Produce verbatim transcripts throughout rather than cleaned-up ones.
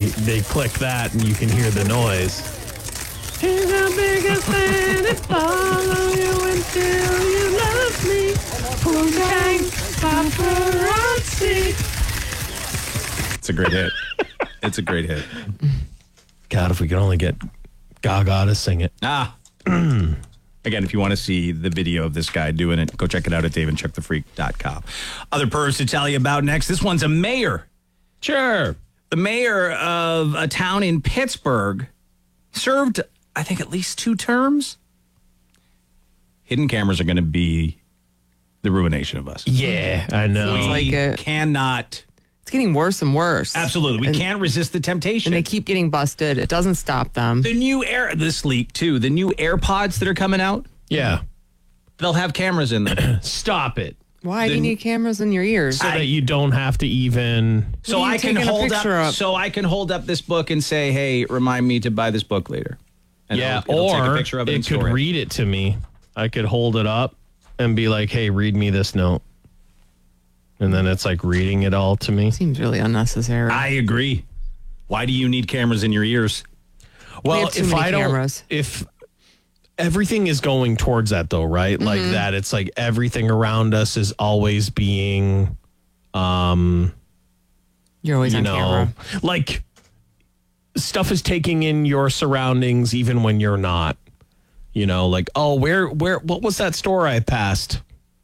they click that and you can hear the noise. He's the biggest fan and follow you until you love me. Poontang paparazzi. It's a great hit. It's a great hit. God, if we could only get Gaga to sing it. Ah. Again, if you want to see the video of this guy doing it, go check it out at dave and chuck the freak dot com. Other pervs to tell you about next. This one's a mayor. Sure. The mayor of a town in Pittsburgh served, I think, at least two terms. Hidden cameras are going to be the ruination of us. Yeah, I know. We like it. cannot. It's getting worse and worse. Absolutely. We and, can't resist the temptation. And they keep getting busted. It doesn't stop them. The new Air, this leak too, the new AirPods that are coming out, Yeah. they'll have cameras in them. Stop it. Why the- do you need cameras in your ears? So that you don't have to even... So What are you I can taking a hold up, picture of? so I can hold up this book and say, hey, remind me to buy this book later. And yeah, it'll, it'll or take a picture of it, it and could store read it to me. I could hold it up and be like, hey, read me this note. And then it's like reading it all to me. Seems really unnecessary. I agree. Why do you need cameras in your ears? Well, have too if many I don't, cameras. if everything is going towards that though, right? Mm-hmm. Like that, it's like everything around us is always being, um, You're always you on know, camera. like stuff is taking in your surroundings even when you're not. You know, like, oh, where, where, what was that store I passed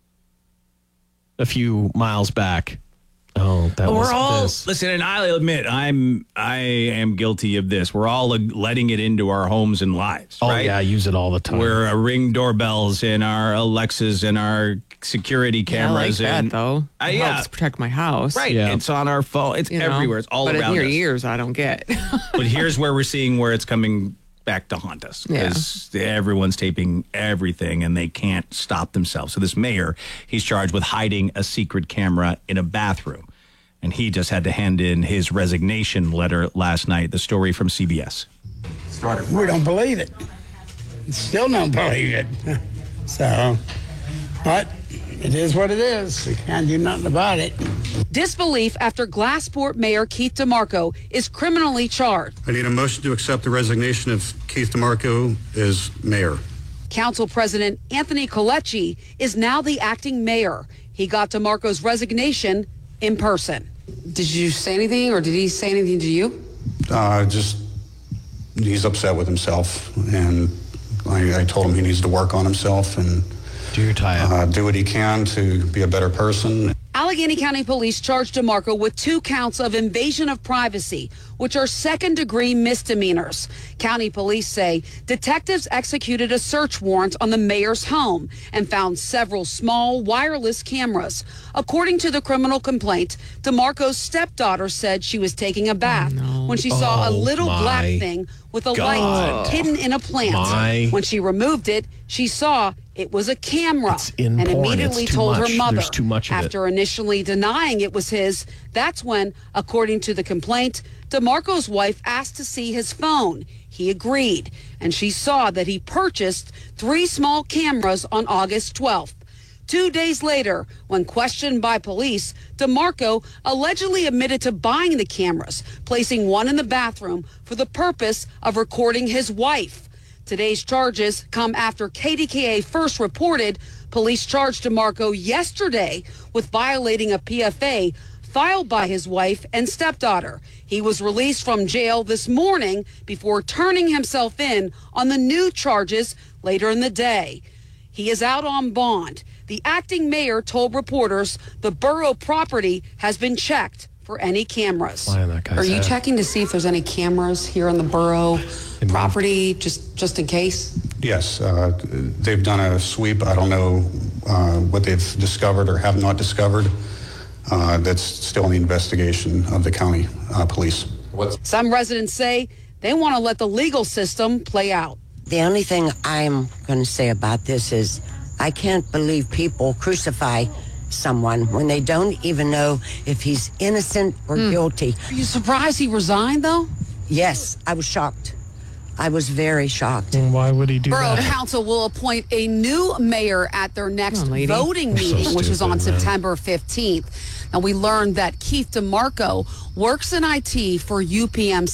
a few miles back? Oh, that was We're all this. listen, and I'll admit I'm I am guilty of this. We're all uh, letting it into our homes and lives. Oh, right? yeah, I use it all the time. We're uh, Ring doorbells and our Alexas and our security Yeah, I like cameras. that, and though. Uh, It yeah. helps protect my house. Right, Yeah. it's on our phone. It's you know? everywhere. It's all but around in your us. ears, I don't get. But here's where we're seeing where it's coming back to haunt us Yeah. because everyone's taping everything and they can't stop themselves. So this mayor, he's charged with hiding a secret camera in a bathroom. And he just had to hand in his resignation letter last night. The story from C B S. We don't believe it. Still don't believe it. So, but it is what it is. We can't do nothing about it. Disbelief after Glassport Mayor Keith DeMarco is criminally charged. I need a motion to accept the resignation of Keith DeMarco as mayor. Council President Anthony Colecci is now the acting mayor. He got DeMarco's resignation in person. Did you say anything or did he say anything to you? Uh, just, he's upset with himself, and I, I told him he needs to work on himself and Do tie up. uh, do what he can to be a better person. Allegheny County Police charged DeMarco with two counts of invasion of privacy, which are second-degree misdemeanors. County police say detectives executed a search warrant on the mayor's home and found several small wireless cameras. According to the criminal complaint, DeMarco's stepdaughter said she was taking a bath when she saw a Oh, little my black thing with a God. light hidden in a plant. My- When she removed it, she saw it was a camera It's in and porn. immediately It's too told much. her mother. There's too much of it. After initially denying it was his, that's when, according to the complaint, DeMarco's wife asked to see his phone. He agreed, and she saw that he purchased three small cameras on August twelfth. Two days later, when questioned by police, DeMarco allegedly admitted to buying the cameras, placing one in the bathroom for the purpose of recording his wife. Today's charges come after K D K A first reported police charged DeMarco yesterday with violating a P F A filed by his wife and stepdaughter. He was released from jail this morning before turning himself in on the new charges later in the day. He is out on bond. The acting mayor told reporters the borough property has been checked for any cameras. Fly on that guy's Are you head. checking to see if there's any cameras here on the borough property, just just in case? Yes, uh, they've done a sweep. I don't know uh, what they've discovered or have not discovered. Uh, that's still in the investigation of the county uh, police. Some residents say they want to let the legal system play out. The only thing I'm going to say about this is I can't believe people crucify someone when they don't even know if he's innocent or guilty. Are you surprised he resigned, though? Yes, I was shocked. I was very shocked. And why would he do Borough that? Council will appoint a new mayor at their next Come on, lady. voting You're so meeting, which is on stupid, man. September fifteenth. Now, we learned that Keith DeMarco works in I T for U P M